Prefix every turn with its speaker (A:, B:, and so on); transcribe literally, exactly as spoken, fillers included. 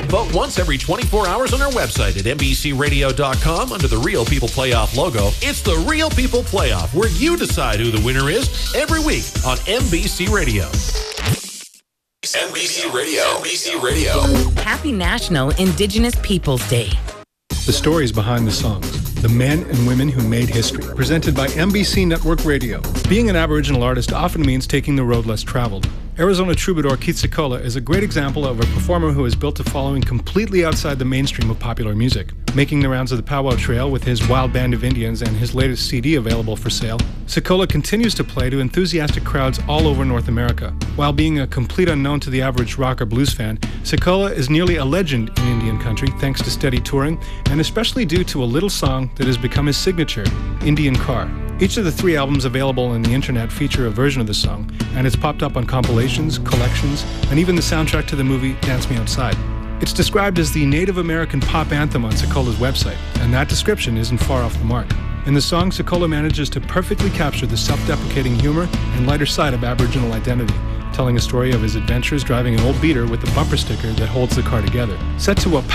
A: Vote once every twenty-four hours on our website at N B C radio dot com under the Real People Playoff logo. It's the Real People Playoff, where you decide who the winner is every week on N B C Radio.
B: N B C Radio. N B C Radio.
C: Happy National Indigenous Peoples Day.
D: The stories behind the songs, the men and women who made history. Presented by N B C Network Radio. Being an Aboriginal artist often means taking the road less traveled. Arizona troubadour Keith Secola is a great example of a performer who has built a following completely outside the mainstream of popular music. Making the rounds of the Powwow Trail with his Wild Band of Indians and his latest C D available for sale, Secola continues to play to enthusiastic crowds all over North America. While being a complete unknown to the average rock or blues fan, Secola is nearly a legend in Indian country thanks to steady touring, and especially due to a little song that has become his signature, Indian Car. Each of the three albums available on the internet feature a version of the song, and it's popped up on compilations, collections, and even the soundtrack to the movie Dance Me Outside. It's described as the Native American pop anthem on Secola's website, and that description isn't far off the mark. In the song, Secola manages to perfectly capture the self-deprecating humor and lighter side of Aboriginal identity, telling a story of his adventures driving an old beater with a bumper sticker that holds the car together. Set to a